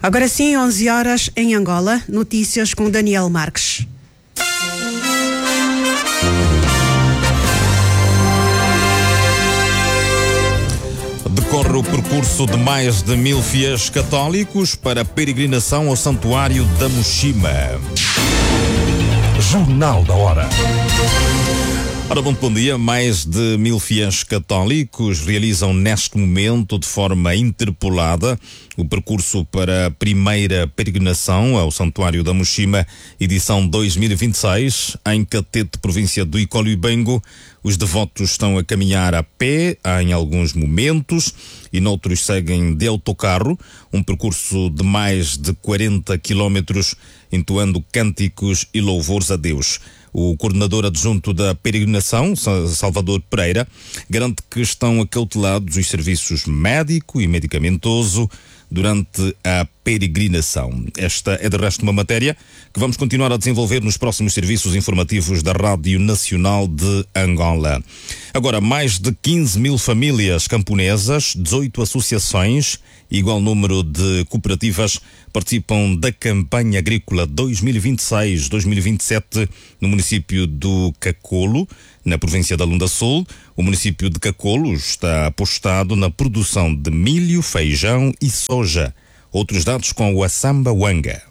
Agora sim, 11 horas em Angola. Notícias com Daniel Marques. Decorre o percurso de mais de 1000 fiéis católicos para a peregrinação ao Santuário da Mushima. Jornal da Hora. Ora, bom dia. Mais de 1000 fiéis católicos realizam neste momento, de forma interpolada, o percurso para a primeira peregrinação ao Santuário da Mushima, edição 2026, em Catete, província do Icóluibengo. Os devotos estão a caminhar a pé em alguns momentos e noutros seguem de autocarro, um percurso de mais de 40 quilómetros, entoando cânticos e louvores a Deus. O coordenador adjunto da peregrinação, Salvador Pereira, garante que estão acautelados os serviços médico e medicamentoso durante a peregrinação. Esta é de resto uma matéria que vamos continuar a desenvolver nos próximos serviços informativos da Rádio Nacional de Angola. Agora, mais de 15.000 famílias camponesas, 18 associações, igual número de cooperativas, participam da campanha agrícola 2026-2027 no município do Cacolo, na província da Lunda Sul. O município de Cacolo está apostado na produção de milho, feijão e soja. Outros dados com o Assamba Wanga.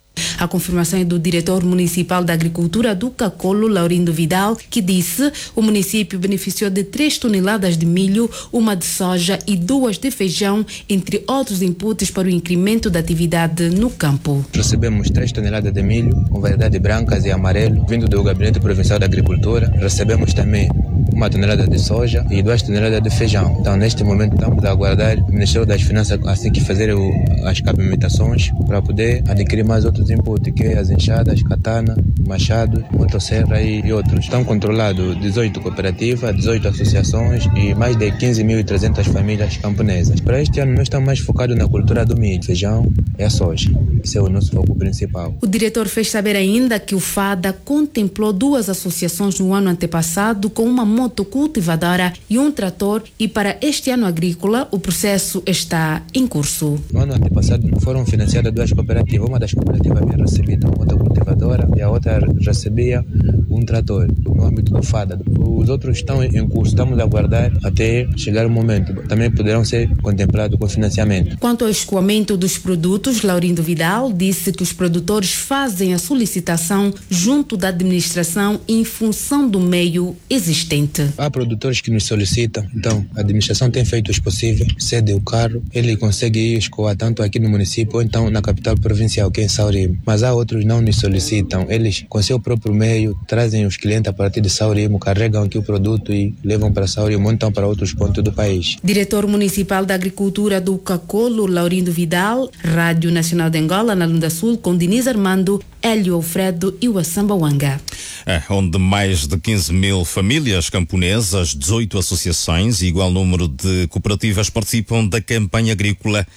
A confirmação é do diretor municipal da Agricultura do Cacolo, Laurindo Vidal, que disse o município beneficiou de 3 toneladas de milho, 1 de soja e 2 de feijão, entre outros inputs para o incremento da atividade no campo. Recebemos 3 toneladas de milho, com variedade brancas e amarelo, vindo do Gabinete Provincial da Agricultura. Recebemos também 1 tonelada de soja e 2 toneladas de feijão. Então, neste momento, estamos a aguardar o Ministério das Finanças assim que fazer as cabimentações para poder adquirir mais outros inputs, que é as enxadas, katana, machado, motosserra e outros. Estão controlados 18 cooperativas, 18 associações e mais de 15.300 famílias camponesas. Para este ano, nós estamos mais focados na cultura do milho, feijão e a soja. Esse é o nosso foco principal. O diretor fez saber ainda que o FADA contemplou 2 associações no ano antepassado com uma motocultivadora e um trator, e para este ano agrícola o processo está em curso. No ano antepassado foram financiadas 2 cooperativas. Uma das cooperativas havia recebido uma motocultivadora e a outra recebia um trator no âmbito do FADA. Os outros estão em curso. Estamos a aguardar até chegar o momento. Também poderão ser contemplados com financiamento. Quanto ao escoamento dos produtos, Laurindo Vidal disse que os produtores fazem a solicitação junto da administração em função do meio existente. Há produtores que nos solicitam, então a administração tem feito os possíveis, cede o carro, ele consegue ir escoar tanto aqui no município ou então na capital provincial, que é em Saurimo. Mas há outros que não nos solicitam, eles com seu próprio meio trazem os clientes a partir de Saurimo, carregam aqui o produto e levam para Saurimo ou então para outros pontos do país. Diretor Municipal da Agricultura do Cacolo, Laurindo Vidal, Rádio Nacional de Angola, na Lunda Sul, com Diniz Armando, Hélio Alfredo e o Assamba Wanga. Onde mais de 15.000 famílias camponesas, 18 associações e igual número de cooperativas participam da campanha agrícola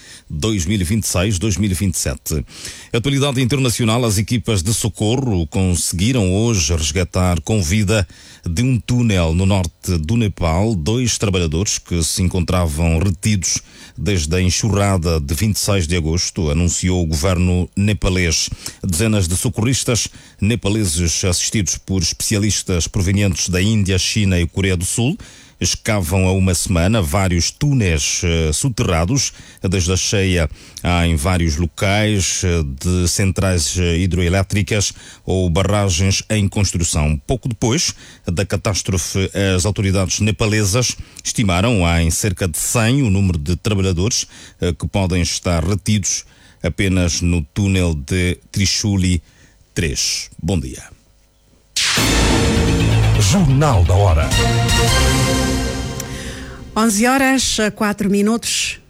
2026-2027. Atualidade internacional, as equipas de socorro conseguiram hoje resgatar com vida de um túnel no norte do Nepal 2 trabalhadores que se encontravam retidos desde a enxurrada de 26 de agosto, anunciou o governo nepalês. Dezenas de socorristas nepaleses, assistidos por especialistas provenientes da Índia, China e Coreia do Sul, escavam há uma semana vários túneis soterrados, desde a cheia em vários locais de centrais hidroelétricas ou barragens em construção. Pouco depois da catástrofe, as autoridades nepalesas estimaram em cerca de 100 o número de trabalhadores que podem estar retidos apenas no túnel de Trishuli 3. Bom dia. Jornal da Hora. 11 horas, 4 minutos.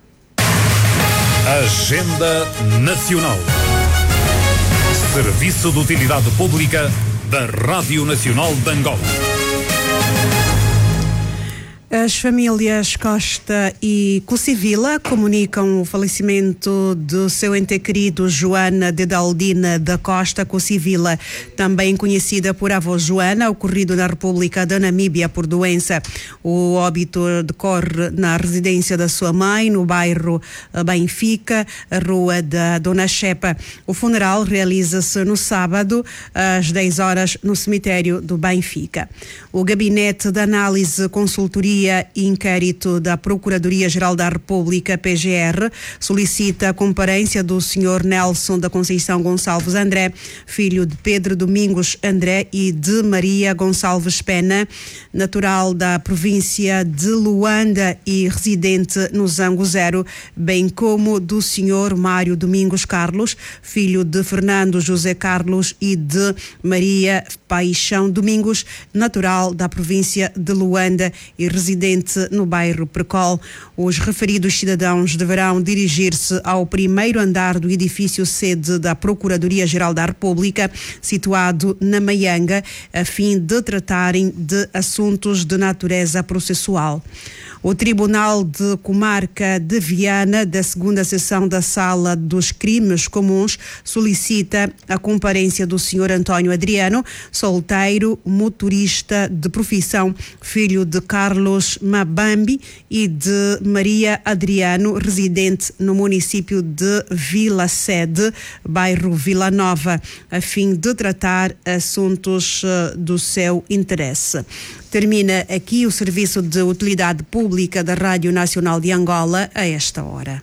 Agenda Nacional. Serviço de Utilidade Pública da Rádio Nacional de Angola. As famílias Costa e Cocivila comunicam o falecimento do seu ente querido Joana de Daldina da Costa Cocivila, também conhecida por avó Joana, ocorrido na República da Namíbia por doença. O óbito decorre na residência da sua mãe, no bairro Benfica, a rua da Dona Chepa. O funeral realiza-se no sábado, às 10 horas, no cemitério do Benfica. O Gabinete de Análise, Consultoria e Inquérito da Procuradoria-Geral da República, PGR, solicita a comparência do Sr. Nelson da Conceição Gonçalves André, filho de Pedro Domingos André e de Maria Gonçalves Pena, natural da província de Luanda e residente no Zango Zero, bem como do Sr. Mário Domingos Carlos, filho de Fernando José Carlos e de Maria Paixão Domingos, natural da província de Luanda e residente no bairro Precol. Os referidos cidadãos deverão dirigir-se ao primeiro andar do edifício sede da Procuradoria-Geral da República, situado na Maianga, a fim de tratarem de assuntos de natureza processual. O Tribunal de Comarca de Viana, da segunda seção da Sala dos Crimes Comuns, solicita a comparência do Sr. António Adriano, solteiro, motorista de profissão, filho de Carlos Mabambi e de Maria Adriano, residente no município de Vila Sede, bairro Vila Nova, a fim de tratar assuntos do seu interesse. Termina aqui o serviço de utilidade pública da Rádio Nacional de Angola a esta hora.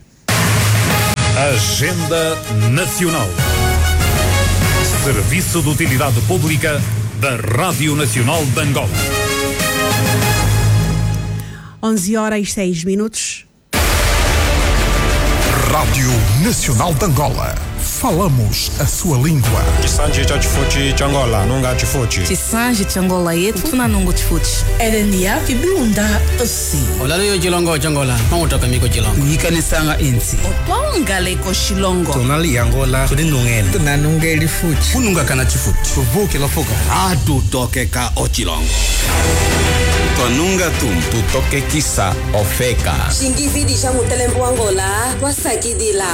Agenda Nacional. Serviço de utilidade pública da Rádio Nacional de Angola. 11h06. Rádio Nacional de Angola. Falamos a sua língua. Chisanji cha chifuchi changola nunga chifuchi. Chisanji changola yetu tuna nungu chifuchi. Erenia kibunda osi. Olalo yo chilongo changola mangutoka miko chilongo. Yikanisanga insi. Otonga leko shilongo. Tunali Angola tudinungene. Tunanungeli fuchi. Kununga kana chifuchi. Tuvuke la fuka. Atu toke ka ochilongo. Tonunga tu toke kisa ofeka. Shingizidi shamutelembo Angola wasakidila.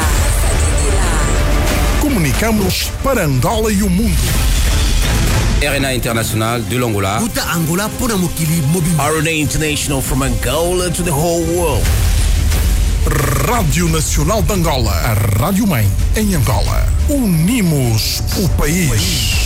Comunicamos para Angola e o mundo. RNA International de l'Angola. Uta Angola pona mukili mobile. RNA International from Angola to the whole world. Rádio Nacional de Angola, a Rádio Mãe em Angola. Unimos o país.